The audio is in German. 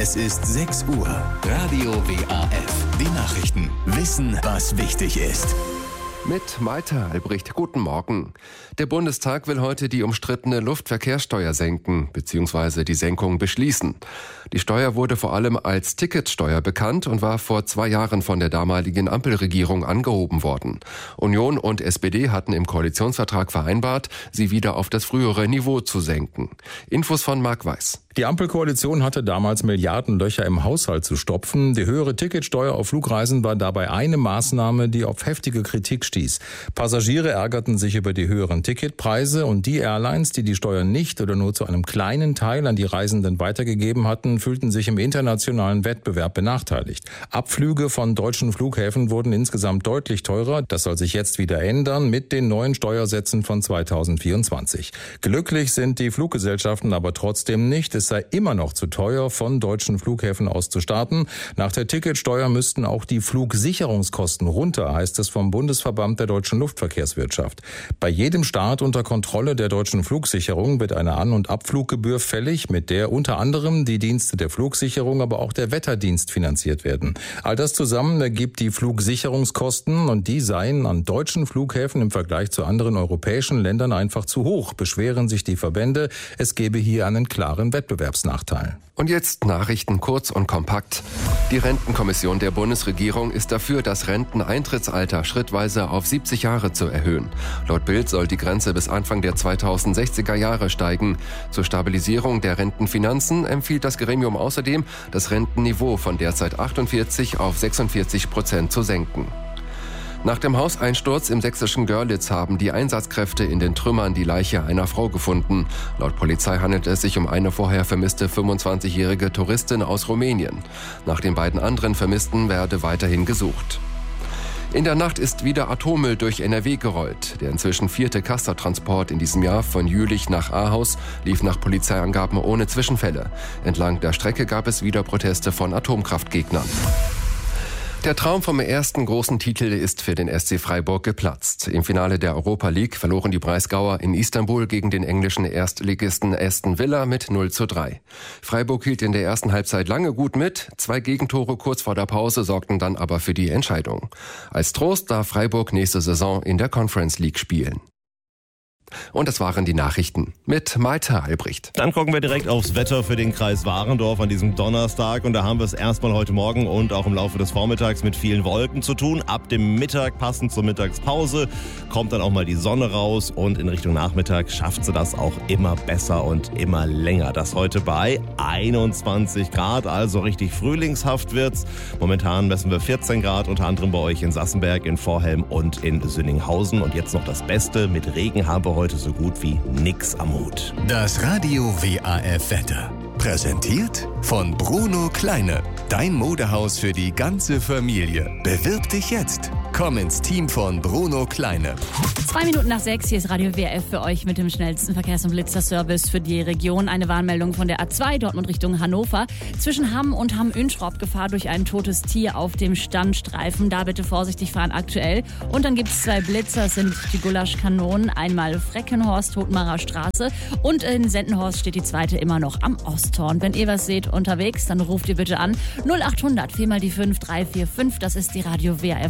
Es ist 6 Uhr. Radio WAF. Die Nachrichten. Wissen, was wichtig ist. Mit Malte Albrecht. Guten Morgen. Der Bundestag will heute die umstrittene Luftverkehrssteuer senken bzw. die Senkung beschließen. Die Steuer wurde vor allem als Ticketsteuer bekannt und war vor 2 Jahren von der damaligen Ampelregierung angehoben worden. Union und SPD hatten im Koalitionsvertrag vereinbart, sie wieder auf das frühere Niveau zu senken. Infos von Marc Weiß. Die Ampelkoalition hatte damals Milliardenlöcher im Haushalt zu stopfen. Die höhere Ticketsteuer auf Flugreisen war dabei eine Maßnahme, die auf heftige Kritik stieß. Passagiere ärgerten sich über die höheren Ticketpreise und die Airlines, die die Steuer nicht oder nur zu einem kleinen Teil an die Reisenden weitergegeben hatten, fühlten sich im internationalen Wettbewerb benachteiligt. Abflüge von deutschen Flughäfen wurden insgesamt deutlich teurer. Das soll sich jetzt wieder ändern mit den neuen Steuersätzen von 2024. Glücklich sind die Fluggesellschaften aber trotzdem nicht. Es sei immer noch zu teuer, von deutschen Flughäfen aus zu starten. Nach der Ticketsteuer müssten auch die Flugsicherungskosten runter, heißt es vom Bundesverband der deutschen Luftverkehrswirtschaft. Bei jedem Start unter Kontrolle der deutschen Flugsicherung wird eine An- und Abfluggebühr fällig, mit der unter anderem die Dienste der Flugsicherung, aber auch der Wetterdienst finanziert werden. All das zusammen ergibt die Flugsicherungskosten und die seien an deutschen Flughäfen im Vergleich zu anderen europäischen Ländern einfach zu hoch, beschweren sich die Verbände. Es gebe hier einen klaren Wettbewerbsnachteil. Und jetzt Nachrichten kurz und kompakt. Die Rentenkommission der Bundesregierung ist dafür, das Renteneintrittsalter schrittweise auf 70 Jahre zu erhöhen. Laut Bild soll die Grenze bis Anfang der 2060er Jahre steigen. Zur Stabilisierung der Rentenfinanzen empfiehlt das Gremium außerdem, das Rentenniveau von derzeit 48 auf 46% zu senken. Nach dem Hauseinsturz im sächsischen Görlitz haben die Einsatzkräfte in den Trümmern die Leiche einer Frau gefunden. Laut Polizei handelt es sich um eine vorher vermisste 25-jährige Touristin aus Rumänien. Nach den beiden anderen Vermissten werde weiterhin gesucht. In der Nacht ist wieder Atommüll durch NRW gerollt. Der inzwischen 4. Castortransport in diesem Jahr von Jülich nach Ahaus lief nach Polizeiangaben ohne Zwischenfälle. Entlang der Strecke gab es wieder Proteste von Atomkraftgegnern. Der Traum vom ersten großen Titel ist für den SC Freiburg geplatzt. Im Finale der Europa League verloren die Breisgauer in Istanbul gegen den englischen Erstligisten Aston Villa mit 0:3. Freiburg hielt in der ersten Halbzeit lange gut mit. 2 Gegentore kurz vor der Pause sorgten dann aber für die Entscheidung. Als Trost darf Freiburg nächste Saison in der Conference League spielen. Und das waren die Nachrichten mit Malte Albrecht. Dann gucken wir direkt aufs Wetter für den Kreis Warendorf an diesem Donnerstag. Und da haben wir es erstmal heute Morgen und auch im Laufe des Vormittags mit vielen Wolken zu tun. Ab dem Mittag, passend zur Mittagspause, kommt dann auch mal die Sonne raus. Und in Richtung Nachmittag schafft sie das auch immer besser und immer länger. Das heute bei 21 Grad, also richtig frühlingshaft wird's. Momentan messen wir 14 Grad, unter anderem bei euch in Sassenberg, in Vorhelm und in Sünninghausen. Und jetzt noch das Beste, mit Regen haben wir heute so gut wie nix am Hut. Das Radio WAF Wetter. Präsentiert von Bruno Kleine. Dein Modehaus für die ganze Familie. Bewirb dich jetzt. Komm ins Team von Bruno Kleine. 2 Minuten nach 6, hier ist Radio WF für euch mit dem schnellsten Verkehrs- und Blitzerservice für die Region. Eine Warnmeldung von der A2 Dortmund Richtung Hannover. Zwischen Hamm und Hamm-Ünschrop Gefahr durch ein totes Tier auf dem Standstreifen. Da bitte vorsichtig fahren aktuell. Und dann gibt es 2 Blitzer, das sind die Gulaschkanonen. Einmal Freckenhorst, Totmarer Straße. Und in Sendenhorst steht die zweite immer noch am Osthorn. Wenn ihr was seht unterwegs, dann ruft ihr bitte an 0800 4 mal die 5 345. Das ist die Radio WF